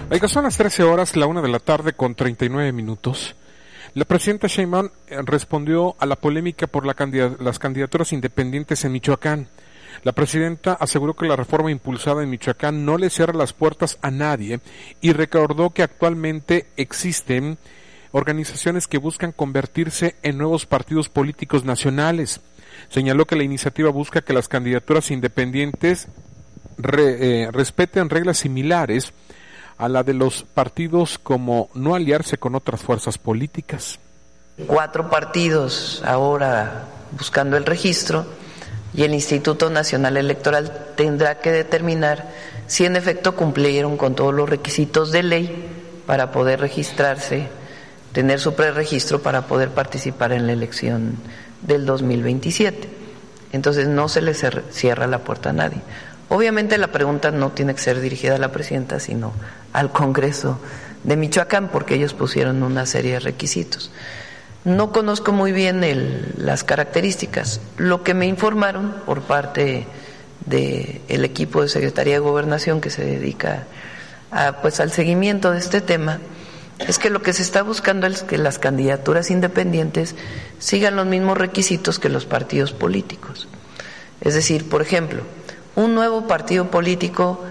Oiga, son las 13 horas, la 1 de la tarde con 39 minutos. La presidenta Sheinbaum respondió a la polémica por las candidaturas independientes en Michoacán. La presidenta aseguró que la reforma impulsada en Michoacán no le cierra las puertas a nadie y recordó que actualmente existen organizaciones que buscan convertirse en nuevos partidos políticos nacionales. Señaló que la iniciativa busca que las candidaturas independientes respeten reglas similares a la de los partidos, como no aliarse con otras fuerzas políticas. 4 partidos ahora buscando el registro y el Instituto Nacional Electoral tendrá que determinar si en efecto cumplieron con todos los requisitos de ley para poder registrarse, tener su preregistro para poder participar en la elección del 2027. Entonces no se le cierra la puerta a nadie. Obviamente la pregunta no tiene que ser dirigida a la presidenta, sino al Congreso de Michoacán, porque ellos pusieron una serie de requisitos. No conozco muy bien las características. Lo que me informaron por parte del equipo de Secretaría de Gobernación que se dedica al seguimiento de este tema, es que lo que se está buscando es que las candidaturas independientes sigan los mismos requisitos que los partidos políticos. Es decir, por ejemplo, un nuevo partido político